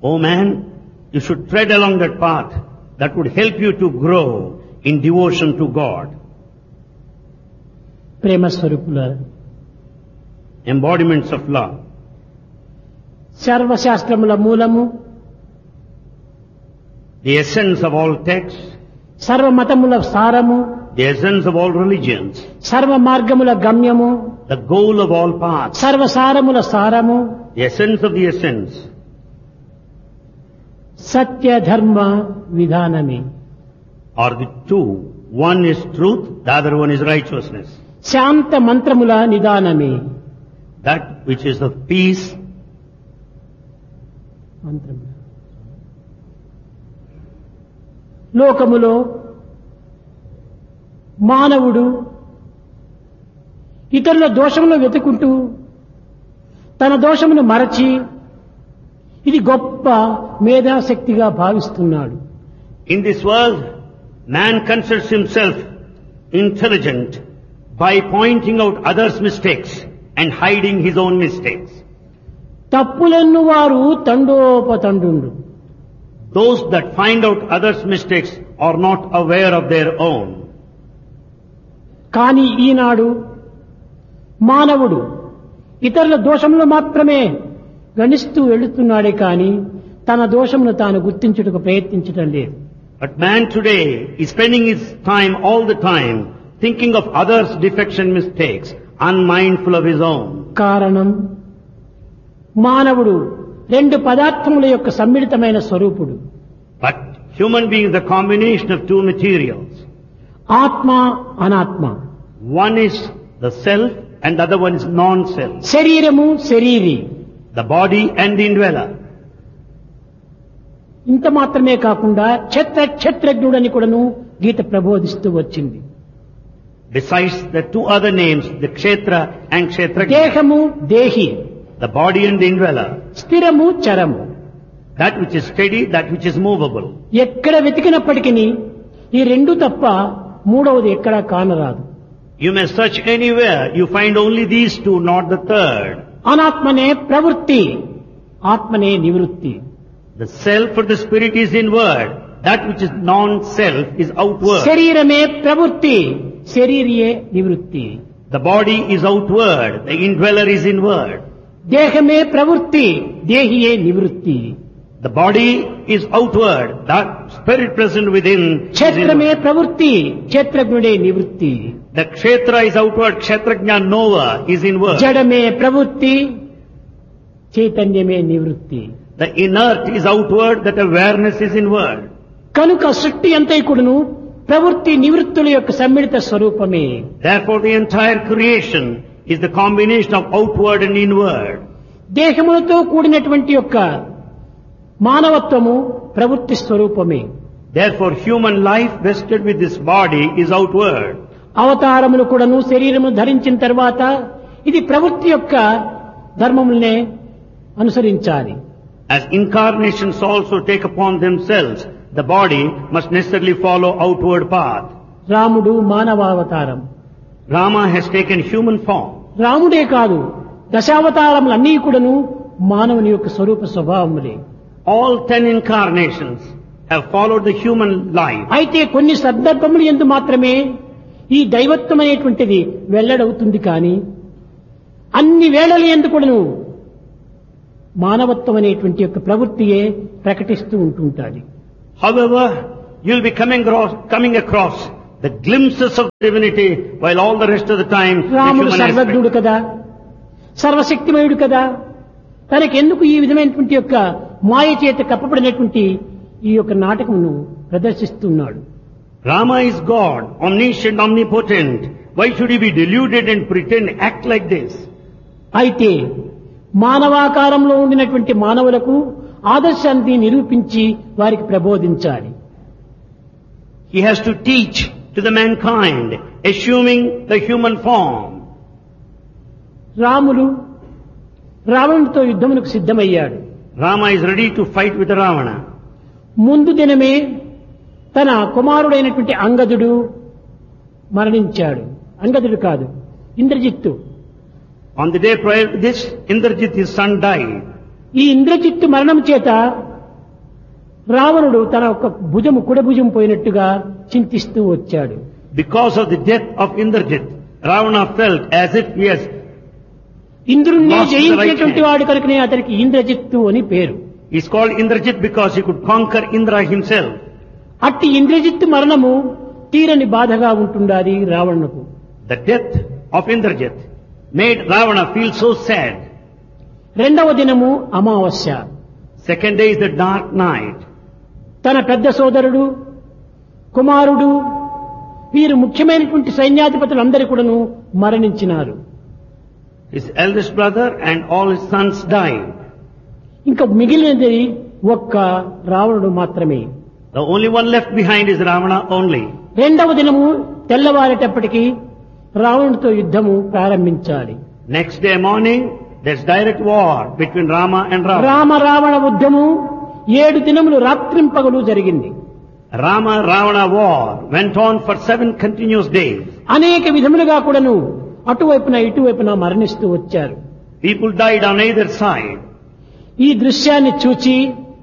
Oh man, you should tread along that path that would help you to grow in devotion to God. ప్రేమ స్వరూపులారా, Embodiments of love. సర్వశాస్త్రముల మూలము, The essence of all texts, సర్వమతముల సారము, the essence of all religions, సర్వ మార్గముల గమ్యము, the goal of all paths, సర్వసారముల సారము, the essence of the essence, సత్య ధర్మ విధానమే. are the two. One is truth, the other one is righteousness. Shanta మంత్రముల నిదానమే. That which is of peace, మంత్రముల లోకములో మానవుడు ఇతరుల దోషములను వెతుకుంటూ తన దోషమును మరచి ఇది గొప్ప మేధాశక్తిగా భావిస్తున్నాడు. in this world, man considers himself intelligent by pointing out others' mistakes and hiding his own mistakes. తప్పులెన్ను వారు తండోపతండు. Those that find out others' mistakes are not aware of their own. కానీ ఈనాడు మానవుడు ఇతరుల దోషములు మాత్రమే గణిస్తూ వెళుతున్నాడే కానీ తన దోషమును తాను గుర్తించుటకు ప్రయత్నించటం లేదు. But man today is spending his time all the time thinking of others' defects and mistakes, unmindful of his own. కారణం, మానవుడు రెండు పదార్థముల యొక్క సమ్మిళితమైన స్వరూపుడు. But human being is the combination of two materials. ఆత్మ, అనాత్మ. One is the self and the other one is non-self. శరీరము, శరీరి. The body and the indweller. ఇంత మాత్రమే కాకుండా క్షత్రజ్ఞుడని కూడాను గీత ప్రబోధిస్తూ వచ్చింది. Besides the two other names, the kshetra and kshetrajna. దేహము, దేహి. The body and the indweller. స్థిరము, చరము. That which is steady, that which is movable. ఎక్కడ వెతికినప్పటికీ ఈ రెండు తప్ప మూడవది ఎక్కడా కానరాదు. You may search anywhere, you find only these two, not the third. అనాత్మనే ప్రవృత్తి, ఆత్మనే నివృత్తి. The self or the spirit is inward. That which is non-self is outward. శరీరమే ప్రవృత్తి, శరీరియే నివృత్తి. The body is outward, the indweller is inward. దేహమే ప్రవృత్తి, దేహియే నివృత్తి. The body is outward, that spirit present within is క్షేత్రమే inward. ప్రవృత్తి, క్షేత్రజ్ఞుడే నివృత్తి. The kshetra is outward, kshetrajna knower is inward. జడమే ప్రవృత్తి, చైతన్యమే నివృత్తి. The inert is outward, that awareness is inward. కనుక సృష్టి అంతైకుడును ప్రవృత్తి నివృత్తుల యొక్క సమ్మిళిత స్వరూపమే. Therefore the entire creation is the combination of outward and inward. దేహములతో కూడినటువంటి యొక్క మానవత్వము ప్రవృత్తి స్వరూపమే. Therefore human life vested with this body is outward. అవతారములు కూడాను శరీరము ధరించిన తర్వాత ఇది ప్రవృత్తి యొక్క ధర్మములనే అనుసరించాలి. As incarnations also take upon themselves, the body must necessarily follow outward path. రాముడు మానవావతారం. Rama has taken human form. రాముడే కాదు, దశావతారములన్నీ కూడాను మానవుని యొక్క స్వరూప స్వభావములే. All 10 incarnations have followed the human life. అయితే కొన్ని సందర్భములు యందు మాత్రమే ఈ దైవత్వం అనేటువంటిది వెల్లడవుతుంది. కానీ అన్ని వేళల యందు కూడాను మానవత్వం అనేటువంటి యొక్క ప్రవృత్తియే ప్రకటిస్తూ ఉంటుంటాది. However, you'll be coming across the glimpses of divinity while all the rest of the time the రాముడు human సర్వజ్ఞుడు aspect. కదా, సర్వశక్తిమయుడు కదా, తనకెందుకు ఈ విధమైనటువంటి యొక్క మాయ చేత కప్పబడినటువంటి ఈ యొక్క నాటకమును ప్రదర్శిస్తున్నాడు. Rama is God, omniscient, omnipotent. Why should he be deluded and pretend, act like this? అయితే మానవాకారంలో ఉండినటువంటి మానవులకు ఆదర్శాన్ని నిరూపించి వారికి ప్రబోధించాలి. He has to teach to the mankind, assuming the human form. Ramulu రావణుడితో యుద్ధమునకు సిద్ధమయ్యాడు. Rama is ready to fight with Ravana. ముందు దినమే తన కుమారుడైనటువంటి అంగదుడు మరణించాడు. అంగదుడు కాదు, Indrajit. On the day prior to this, Indrajit, his son, died. ఈ ఇంద్రజిత్తు మరణం చేత రావణుడు తన యొక్క భుజము కుడి భుజం పోయినట్టుగా చింతిస్తూ వచ్చాడు. Because of the death of Indrajit, Ravana felt as if he has ఇంద్రుణ్ణి lost the right జయించినటువంటి hand. వాడు కనుకనే అతనికి ఇంద్రజిత్తు అని పేరు. He's called Indrajit because he could conquer Indra himself. అట్టి ఇంద్రజిత్తు మరణము తీరని బాధగా ఉంటుండాలి రావణుకు. The death of Indrajit made Ravana feel so sad. రెండవ దినము అమావాస్య. Second day is the dark night. తన పెద్ద సోదరుడు, కుమారుడు, వీరు ముఖ్యమైనటువంటి సైన్యాధిపతులందరూ కూడాను మరణించినారు. His eldest brother and all his sons died. ఇంకా మిగిలినది ఒక్క రావణుడు మాత్రమే. The only one left behind is Ravana only. రెండవ దినము తెల్లవారేటప్పటికి రావణుడితో యుద్ధము ప్రారంభించాలి. Next day morning, there's direct war between Rama and Ravana. Rama Ravana యుద్ధము 7 దినములు రాత్రింపగలు జరిగింది. Rama-Ravana war went on for 7 continuous days. అనేక విధములుగా కూడాను అటువైపున ఇటువైపున మరణిస్తూ వచ్చారు. People died on either side. ఈ దృశ్యాన్ని చూచి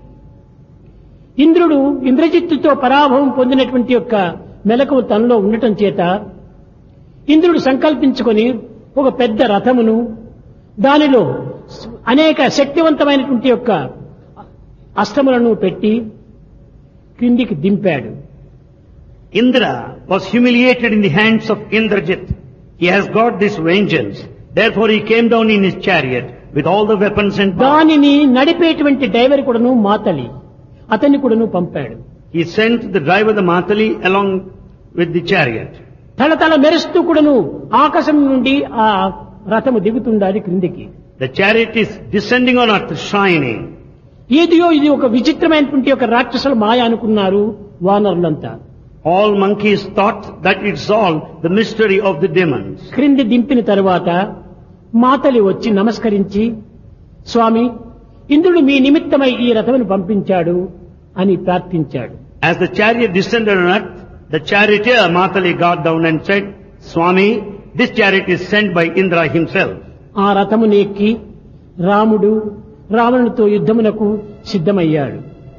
ఇంద్రుడు ఇంద్రజిత్తుతో పరాభవం పొందినటువంటి యొక్క మెలకువ తనలో ఉండటం చేత ఇంద్రుడు సంకల్పించుకొని ఒక పెద్ద రథమును దానిలో అనేక శక్తివంతమైనటువంటి యొక్క అస్త్రములను పెట్టి క్రిందికి దింపాడు. Indra was humiliated in the hands of Indrajit. He has got this vengeance. Therefore he came down in his chariot with all the weapons and power. దానిని నడిపేటువంటి డ్రైవర్ కూడాను మాతలి అతన్ని కూడాను పంపాడు. He sent the driver, the Matali, along with the chariot. తలతల మెరుస్తూ కూడాను ఆకాశం నుండి ఆ రథము దిగుతుండాలి క్రిందికి. The chariot is descending on earth, shining. ఏదియో ఇది ఒక విచిత్రమైనటువంటి ఒక రాక్షసుల మాయ అనుకున్నారు వానరులంతా. All monkeys thought that it's all the mystery of the demons. క్రింది దింపిన తరువాత మాతలి వచ్చి నమస్కరించి, స్వామి, ఇంద్రుడు మీ నిమిత్తమై ఈ రథమును పంపించాడు అని ప్రార్థించాడు. As the chariot descended on earth, the charioteer Matali got down and said, Swami, this chariot is sent by Indra himself. ఆ రథమును ఎక్కి రాముడు రావణుడితో యుద్ధమునకు సిద్ధమయ్యాడు.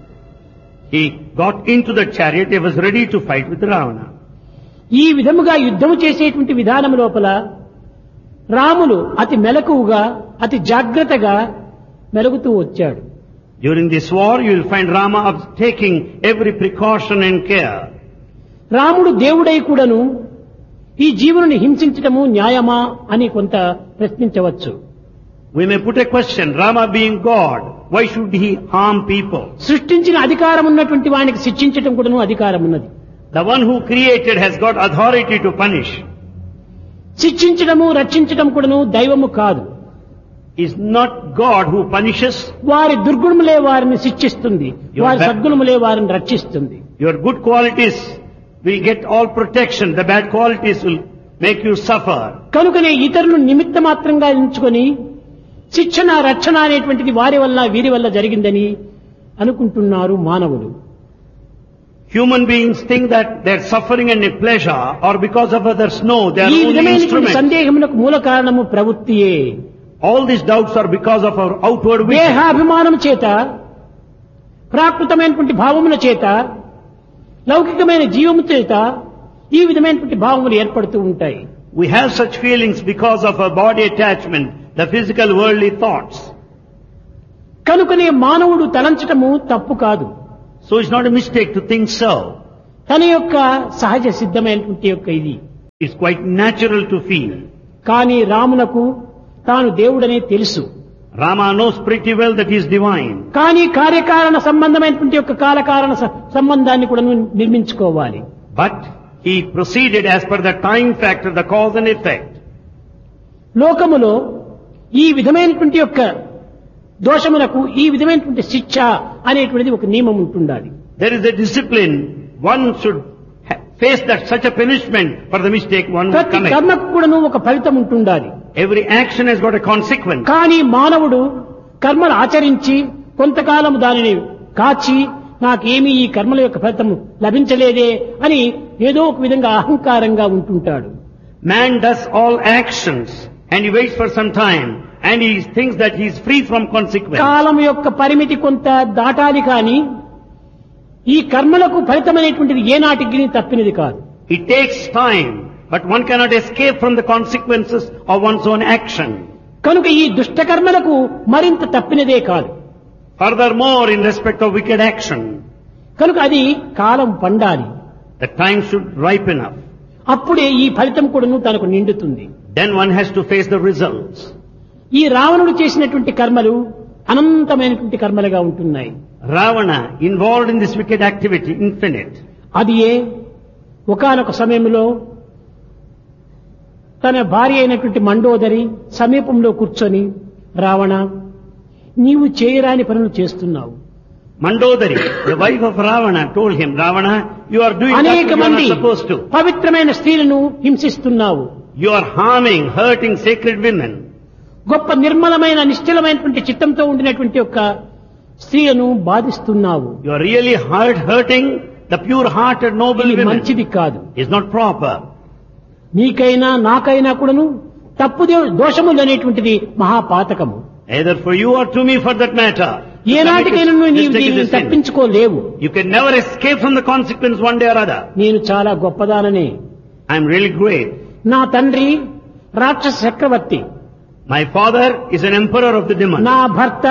He got into the chariot, he was ready to fight with Ravana. ఈ విధముగా యుద్ధము చేసేటువంటి విధానం లోపల రాములు అతి మెలకువగా అతి జాగ్రత్తగా మెలుగుతూ వచ్చాడు. During this war, you will find Rama taking every precaution and care. రాముడు దేవుడై కూడాను ఈ జీవుని హింసించటము న్యాయమా అని కొంత ప్రశ్నించవచ్చు. We may put a question, Rama being God, why should he harm people? సృష్టించిన అధికారం ఉన్నటువంటి వానికి శిక్షించటం కూడాను అధికారం ఉన్నది. The one who created has got authority to punish. శిక్షించడము రక్షించటం కూడాను దైవము కాదు. Is not God who punishes. వారి దుర్గుణములే వారిని శిక్షిస్తుంది, వారి Your సద్గుణములే వారిని రక్షిస్తుంది. Your good qualities will get all protection, the bad qualities will make you suffer. కనుకనే ఇతరులు నిమిత్త మాత్రంగా ఎంచుకొని శిక్షణ రక్షణ అనేటువంటిది వారి వల్ల వీరి వల్ల జరిగిందని అనుకుంటున్నారు మానవులు. Human beings think that their suffering and pleasure are because of others. No, they are ఈ only విధమైనటువంటి instruments. సందేహమునకు మూల కారణము ప్రవృత్తియే. All these doubts are because of our outward wishes. దేహాభిమానం చేత, ప్రాకృతమైనటువంటి భావముల చేత, లౌకికమైన జీవము చేత ఈ విధమైనటువంటి భావములు ఏర్పడుతూ ఉంటాయి. We have such feelings because of our body attachment, the physical worldly thoughts. కనుకనే మానవుడు తలంచటము తప్పు కాదు. So it's not a mistake to think so. తన యొక్క సహజ సిద్ధమైనటువంటి యొక్క ఇది. It's quite natural to feel. కానీ రామునకు తాను దేవుడనే తెలుసు. Rama knows pretty well that he is divine. కానీ కార్యకారణ సంబంధమైనటువంటి యొక్క కాలకారణ సంబంధాన్ని కూడా నిర్మించుకోవాలి. But he proceeded as per the time factor, the cause and effect. లోకములో ఈ విధమైనటువంటి యొక్క దోషములకు ఈ విధమైనటువంటి శిక్ష అనేటువంటిది ఒక నియమం ఉంటుండాలి. There is a discipline. One should face that such a punishment for the mistake one would ప్రతి commit. కర్మకు కూడాను ఒక ఫలితం ఉంటుండాలి. Every action has got a consequence. కానీ మానవుడు కర్మలు ఆచరించి కొంతకాలం దానిని కాచి నాకేమీ ఈ కర్మల యొక్క ఫలితం లభించలేదే అని ఏదో ఒక విధంగా అహంకారంగా ఉంటుంటాడు. Man does all actions and he waits for some time and he thinks that he is free from consequence. కాలం యొక్క పరిమితి కొంత దాటాలి కానీ ఈ కర్మలకు ఫలితమైనటువంటిది ఏనాటికి తప్పినది కాదు. It takes time, but one cannot escape from the consequences of one's own action. కనుక ఈ దుష్టకర్మలకు మరింత తప్పినదే కాదు. Furthermore, in respect of wicked action, కనుక అది కాలం పండాలి. the time should ripen up. అప్పుడే ఈ ఫలితం కూడాను తనకు నిండుతుంది. Then one has to face the results. ఈ రావణుడు చేసినటువంటి కర్మలు అనంతమైనటువంటి కర్మలుగా ఉంటున్నాయి. Ravana, involved in this wicked activity, infinite. అది ఒకానొక సమయంలో తన భార్య అయినటువంటి మండోదరి సమీపంలో కూర్చొని, రావణ, నీవు చేయరాని పనులు చేస్తున్నావు. Mandodari, the wife of Ravana, told him, Ravana, you are doing అనేక what you are మంది not supposed to. పవిత్రమైన స్త్రీలను హింసిస్తున్నావు. You are harming, hurting sacred women. గొప్ప నిర్మలమైన నిశ్చలమైనటువంటి చిత్తంతో ఉండినటువంటి యొక్క స్త్రీలను బాధిస్తున్నావు. You are really hurting the pure-hearted noble ఇది women. మంచిది కాదు. It's not proper. నీకైనా నాకైనా కూడాను తప్పు దోషములు అనేటువంటిది మహాపాతకము. Either for you or to me for that matter. ఏనాటికైనా నీవు Mistake is దీనిని a sin. తప్పించుకోలేవు. You can never escape from the consequence one day or other. నేను చాలా గొప్పదాననే. I am really great. నా తండ్రి రాక్షస చక్రవర్తి, My father is an emperor of the demons. నా భర్త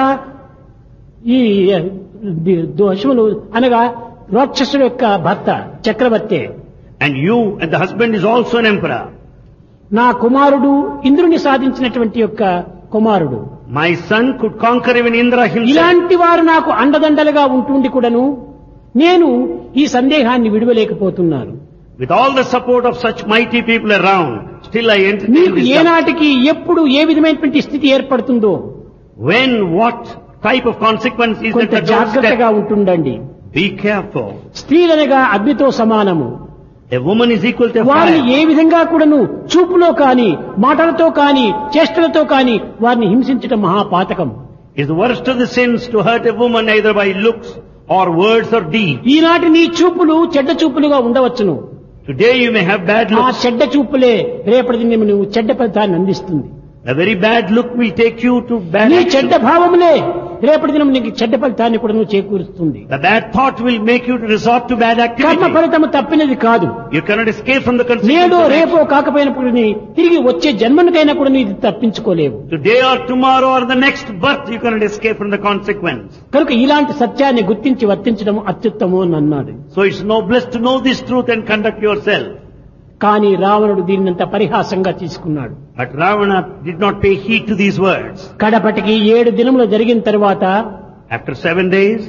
ఈ దోషములు అనగా రాక్షసుడు యొక్క భర్త చక్రవర్తి, And you and the husband is also an emperor. నా కుమారుడు ఇంద్రుని సాధించినటువంటి యొక్క కుమారుడు. My son could conquer even Indra himself. ఇలాంటి వారు నాకు అండదండలుగా ఉంటుండి కూడాను నేను ఈ సందేహాన్ని విడవలేకపోతున్నాను. With all the support of such mighty people around, still I entertain నీకు this doubt. ఏనాటికి ఎప్పుడు ఏ విధమైనటువంటి స్థితి ఏర్పడుతుందో When, what type of consequence is కొంత at the జాగ్రత్తగా doorstep? ఉంటుండండి. Be careful. స్త్రీలనగా అగ్నితో సమానము. A woman is equal to వారిని fire. ఏ విధంగా కూడాను చూపులో కాని, మాటలతో కాని, చేష్టలతో కాని వారిని హింసించటం మహాపాతకం. It's the worst of the sins to hurt a woman either by looks or words or deeds. ఈనాటి నీ చూపులు చెడ్డ చూపులుగా ఉండవచ్చును. Today you may have bad ఆ looks. చెడ్డ చూపులే రేపటి దినం నువ్వు చెడ్డ ఫలితాన్ని అందిస్తుంది. A very bad look will take you to bad నీ action. చెడ్డ భావములే రేపటి దినం నీకు చెడ్డ ఫలితాన్ని కూడా నువ్వు చేకూరుస్తుంది. The bad thought will make you to resort to bad కర్మ activity. ఫలితము తప్పినది కాదు. You cannot escape from the నేడో consequences. రేపో కాకపోయినప్పుడు తిరిగి వచ్చే జన్మనికైనా కూడా ఇది తప్పించుకోలేవు. Today or tomorrow or the next birth you cannot escape from the consequence. కనుక ఇలాంటి సత్యాన్ని గుర్తించి వర్తించడం అత్యుత్తమం అని అన్నాడు. So it's noblest to know this truth and conduct yourself. కానీ రావణుడు దీన్నంత పరిహాసంగా తీసుకున్నాడు. But Ravana did not pay heed to these words. కడపటికి 7 దినములు జరిగిన తర్వాత After 7 days,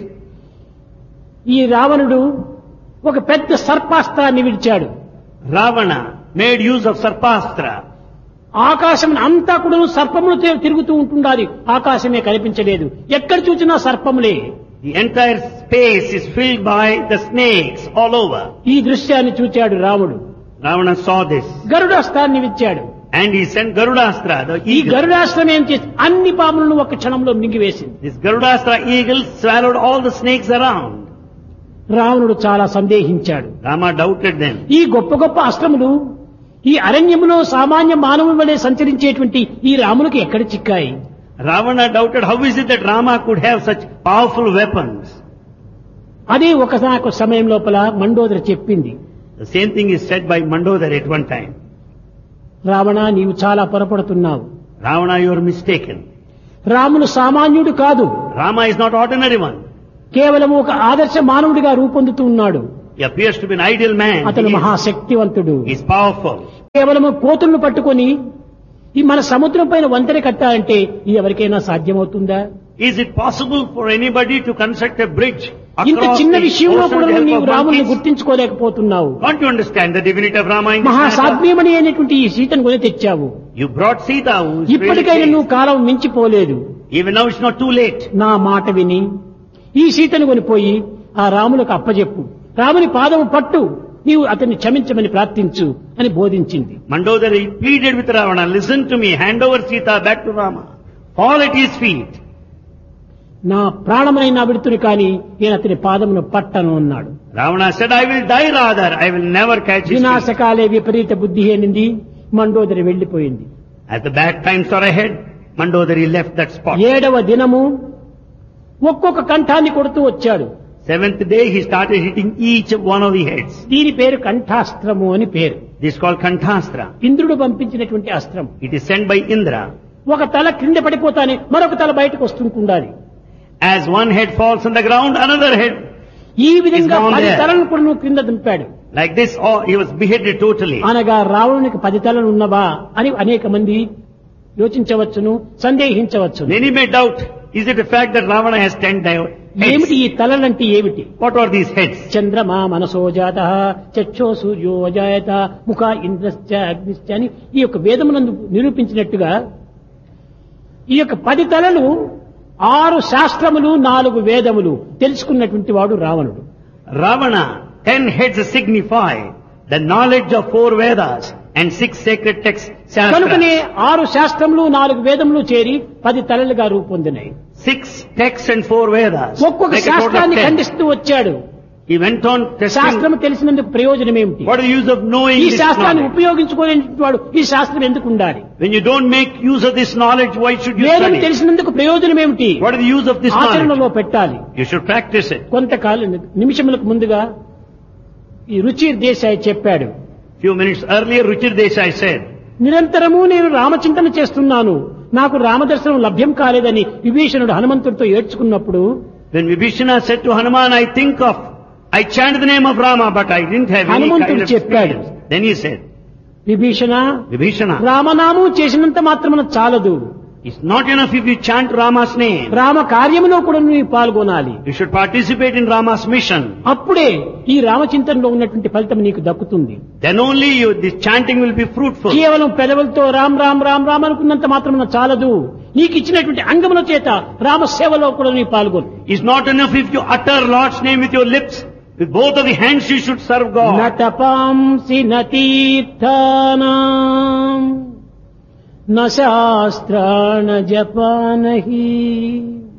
ఈ రావణుడు ఒక పెద్ద సర్పాస్త్రాన్ని విడిచాడు. Ravana made use of Sarpastra. ఆకాశం అంతా కూడా సర్పములు తిరుగుతూ ఉంటుండాలి. ఆకాశమే కనిపించలేదు. ఎక్కడ చూసినా సర్పములే. The entire space is filled by the snakes all over. ఈ దృశ్యాన్ని చూచాడు రాముడు. Ravana saw this. గరుడాస్త్రాన్ని విచ్చాడు. And he sent Garudastra, the ఈ eagle. గరుడాస్త్రం ఏం చేసి అన్ని పాములను ఒక క్షణంలో మింగివేసింది. This Garudastra eagle swallowed all the snakes around. రావణుడు చాలా సందేహించాడు. Rama doubted them. ఈ గొప్ప గొప్ప అస్త్రములు ఈ అరణ్యములో సామాన్య మానవుల వలె సంచరించేటువంటి ఈ రాములకు ఎక్కడ చిక్కాయి? Ravana doubted how is it that Rama could have such powerful weapons. అదే ఒకసారి సమయం లోపల మండోదరి చెప్పింది. The same thing is said by Mandodari at one time. Ravana, నీవు చాలా పొరపడుతున్నావు. Ravana, you are mistaken. రాముడు సామాన్యుడు కాదు. Rama is not ordinary one. కేవలం ఒక ఆదర్శ మానవుడిగా రూపొందుతూ ఉన్నాడు. He appears to be an ideal man. అతను He మహాశక్తివంతుడు. is powerful. కేవలం కోతులను పట్టుకొని ఈ మన సముద్రం పైన వంతెన కట్టాలంటే ఇది ఎవరికైనా సాధ్యమవుతుందా? Is it possible for anybody to construct a bridge ఇంత across చిన్న the విషయంలో ocean కూడా with the help నీవు of రాముని monkeys? గుర్తించుకోలేకపోతున్నావు. Can't you understand the divinity of Rama in this matter? మహాసాధ్యమని అయినటువంటి ఈ సీతను కొని తెచ్చావు. You brought Sita, who is ఇప్పటికైనా really నువ్వు కాలం మించిపోలేదు. great. Even now it's not too late. నా మాట విని ఈ సీతను కొనిపోయి ఆ రాములకు అప్పజెప్పు. రాముని పాదము పట్టు, నీవు అతన్ని క్షమించమని ప్రార్థించు అని బోధించింది. Mandodari pleaded with Ravana, listen to me, hand over Sita back to Rama. Fall at his feet. నా ప్రాణమునైనా విడుతుని కాని నేను అతని పాదమును పట్టను అన్నాడు. Ravana said, I will die rather, I will never catch his feet. వినాశకాలే విపరీత బుద్ధి అనింది. మండోదరి వెళ్లిపోయింది. As the bad times are ahead, Mandodari left that spot. 7వ దినము ఒక్కొక్క కంఠాన్ని కొడుతూ వచ్చాడు. Seventh day he started hitting each one of the heads. దీని పేరు కంఠాస్త్రము అని పేరు. This is called Kanthastra. ఇంద్రుడు పంపించినటువంటి అస్త్రం. It is sent by Indra. ఒక తల క్రింద పడిపోతానే మరొక తల బయటకు వస్తుండాలి. As one head falls on the ground, another head. ఈ విధంగా 10 తలలను కూడా నువ్వు క్రింద దింపాడు. Like this, he was beheaded totally. అనగా రావణునికి 10 తలలు ఉన్నవా అని అనేక మంది యోచించవచ్చును, సందేహించవచ్చును. Many may doubt, is it a fact that Ravana has 10 heads? ఏమిటి ఈ తలలంటే ఏమిటి? What are these heads? చంద్రమా మనసో జాతః, చక్షో సూర్యో అజాయత, ముఖ ఇంద్రశ్చ అగ్నిశ్చ అని ఈ యొక్క వేదమునందు నిరూపించినట్టుగా ఈ యొక్క 10 తలలు 6 శాస్త్రములు 4 వేదములు తెలుసుకున్నటువంటి వాడు రావణుడు. Ravana, 10 heads signify the knowledge of 4 Vedas and 6 sacred texts. కనుకనే 6 శాస్త్రములు 4 వేదములు చేరి 10 తలలుగా రూపొందినాయి. 6 texts and 4 Vedas. ఒక్కొక్క శాస్త్రాన్ని ఖండిస్తూ వచ్చాడు. He went on testing. శాస్త్రము తెలిసినందుకు ప్రయోజనం ఏమిటి? What is the use of knowing ఈ this శాస్త్రాన్ని knowledge? ఉపయోగించుకోలేని వాడు ఈ శాస్త్రం ఎందుకు ఉండాలి? When you don't make use of this knowledge, why should you వేదం study? తెలిసినందుకు ప్రయోజనం ఏమిటి? What is the use of this ఆచరణలో knowledge? పెట్టాలి. You should practice it. కొంతకాలం నిమిషములకు ముందుగా ఈ రుచి దేశాయ్ చెప్పాడు. Few minutes earlier, Ruchir Desai said, నిరంతరము నేను రామచింతన చేస్తున్నాను, నాకు రామదర్శనం లభ్యం కాలేదని విభీషణుడు హనుమంతుడితో ఏడ్చుకున్నప్పుడు, when Vibhishana said to Hanuman, I chanted the name of Rama, but I didn't have any kind of experience. Then he said, Vibhishana, రామనామం చేసినంత మాత్రమున చాలదు. It's not enough if you chant Rama's name. Rama కార్యములో కూడా నువ్వు పాల్గొనాలి. You should participate in Rama's mission. అప్పుడే ఈ రామచింతనలో ఉన్నటువంటి ఫలితం నీకు దక్కుతుంది. Then only this chanting will be fruitful. కేవలం పెదవులతో రామ్ రామ్ రామ్ రామ్ అనుకున్నంత మాత్రమున చాలదు. నీకు ఇచ్చినటువంటి అంగముల చేత రామ సేవలో కూడా నీ పాల్గొను. It's not enough if you utter Lord's name with your lips. With both of the hands you should serve God. నటపాంసి నతీర్థానాం న శాస్త్రాణ జపానహి